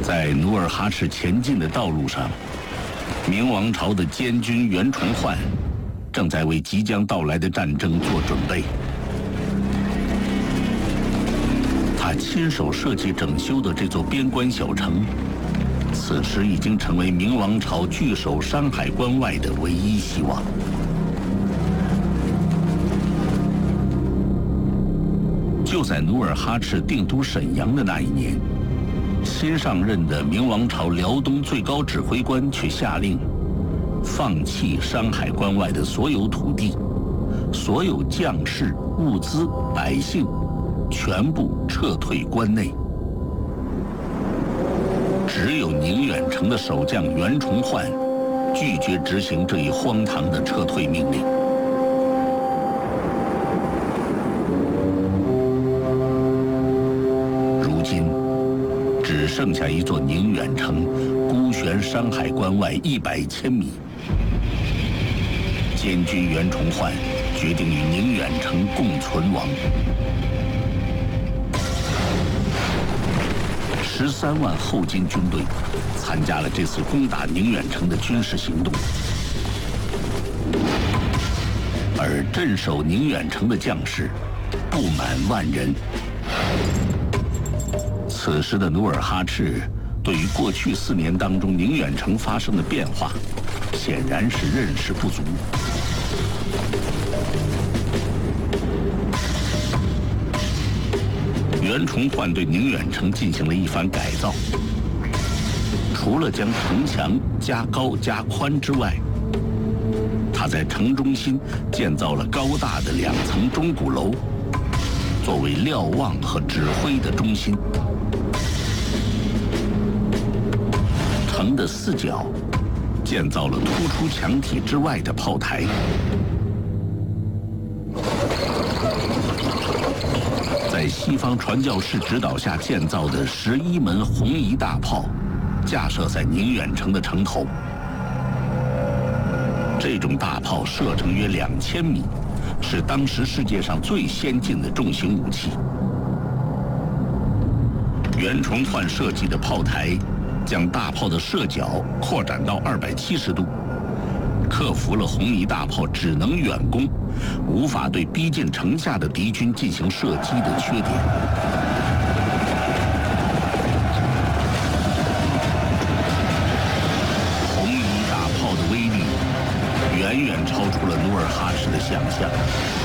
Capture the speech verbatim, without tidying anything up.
在努尔哈赤前进的道路上，明王朝的监军袁崇焕正在为即将到来的战争做准备。他亲手设计整修的这座边关小城，此时已经成为明王朝据守山海关外的唯一希望。就在努尔哈赤定都沈阳的那一年，新上任的明王朝辽东最高指挥官却下令放弃山海关外的所有土地，所有将士、物资、百姓全部撤退关内。只有宁远城的守将袁崇焕拒绝执行这一荒唐的撤退命令。如今只剩下一座宁远城，孤悬山海关外一百千米。监军袁崇焕决定与宁远城共存亡。十三万后金军队参加了这次攻打宁远城的军事行动，而镇守宁远城的将士不满万人。此时的努尔哈赤对于过去四年当中宁远城发生的变化，显然是认识不足。袁崇焕对宁远城进行了一番改造，除了将城墙加高加宽之外，他在城中心建造了高大的两层钟鼓楼，作为瞭望和指挥的中心。城的四角建造了突出墙体之外的炮台。在西方传教士指导下建造的十一门红夷大炮，架设在宁远城的城头。这种大炮射程约两千米，是当时世界上最先进的重型武器。袁崇焕设计的炮台将大炮的射角扩展到二百七十度，克服了红夷大炮只能远攻，无法对逼近城下的敌军进行射击的缺点。红夷大炮的威力远远超出了努尔哈赤的想象。